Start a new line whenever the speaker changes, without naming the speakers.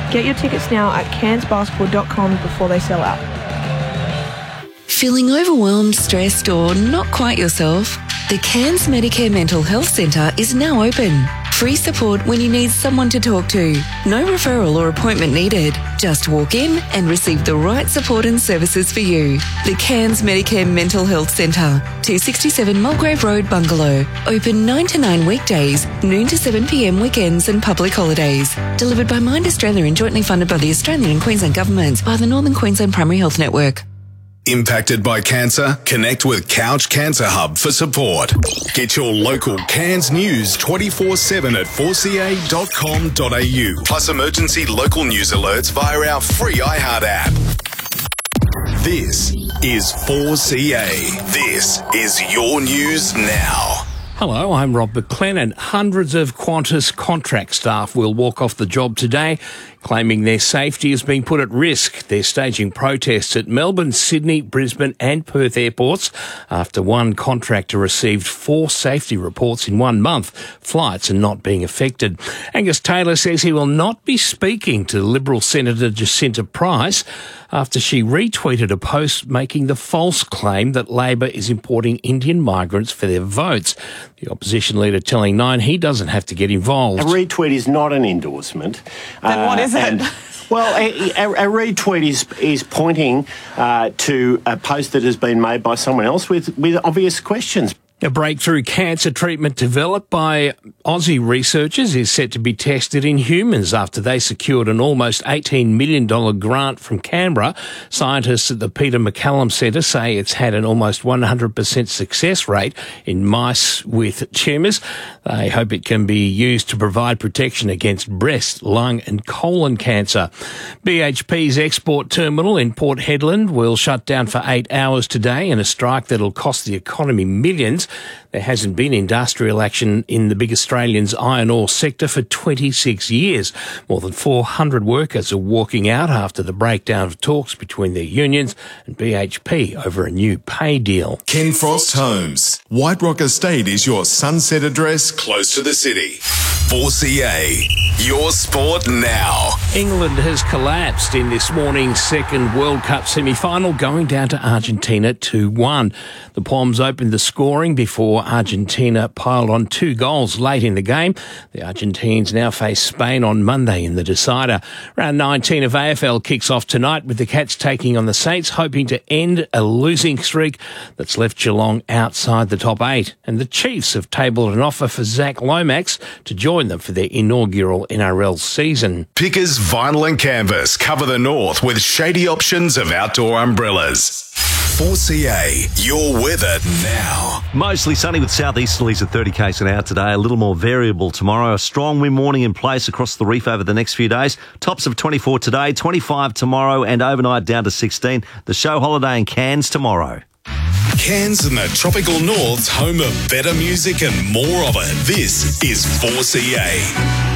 Get your tickets now at cairnsbasketball.com before they sell out.
Feeling overwhelmed, stressed or not quite yourself? The Cairns Medicare Mental Health Centre is now open. Free support when you need someone to talk to. No referral or appointment needed. Just walk in and receive the right support and services for you. The Cairns Medicare Mental Health Centre, 267 Mulgrave Road, Bungalow. Open 9 to 9 weekdays, noon to 7 p.m. weekends and public holidays. Delivered by Mind Australia and jointly funded by the Australian and Queensland governments by the Northern Queensland Primary Health Network.
Impacted by cancer? Connect with Couch Cancer Hub for support. Get your local Cairns news 24/7 at 4ca.com.au. Plus emergency local news alerts via our free iHeart app. This is 4CA. This is your news now.
Hello, I'm Rob McLennan. Hundreds of Qantas contract staff will walk off the job today, claiming their safety is being put at risk. They're staging protests at Melbourne, Sydney, Brisbane and Perth airports after one contractor received 4 safety reports in 1 month. Flights are not being affected. Angus Taylor says he will not be speaking to Liberal Senator Jacinta Price after she retweeted a post making the false claim that Labor is importing Indian migrants for their votes. The opposition leader telling Nine he doesn't have to get involved.
A retweet is not an endorsement.
Then what is it?
Well, a retweet is pointing to a post that has been made by someone else with obvious questions.
A breakthrough cancer treatment developed by Aussie researchers is set to be tested in humans after they secured an almost $18 million grant from Canberra. Scientists at the Peter MacCallum Centre say it's had an almost 100% success rate in mice with tumours. They hope it can be used to provide protection against breast, lung and colon cancer. BHP's export terminal in Port Hedland will shut down for 8 hours today in a strike that'll cost the economy millions. There hasn't been industrial action in the big Australian's iron ore sector for 26 years. More than 400 workers are walking out after the breakdown of talks between their unions and BHP over a new pay deal.
Ken Frost Homes. White Rock Estate is your sunset address close to the city. 4CA. Your sport now.
England has collapsed in this morning's second World Cup semi-final, going down to Argentina 2-1. The Poms opened the scoring before Argentina piled on 2 goals late in the game. The Argentines now face Spain on Monday in the decider. Round 19 of AFL kicks off tonight with the Cats taking on the Saints, hoping to end a losing streak that's left Geelong outside the top 8. And the Chiefs have tabled an offer for Zach Lomax to join them for their inaugural NRL season.
Pickers Vinyl and Canvas cover the north with shady options of outdoor umbrellas. 4CA, your weather now.
Mostly sunny with southeasterlies at 30 k's an hour today. A little more variable tomorrow. A strong wind warning in place across the reef over the next few days. Tops of 24 today, 25 tomorrow and overnight down to 16. The show holiday in Cairns tomorrow.
Cairns and the tropical north's home of better music and more of it. This is 4CA.